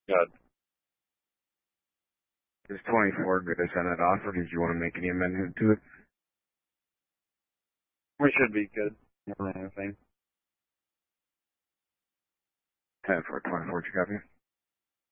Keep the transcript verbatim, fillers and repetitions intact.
Good. Is twenty-four good to send it off, or did you want to make any amendment to it? We should be good. More than anything. ten for twenty-four, did you copy?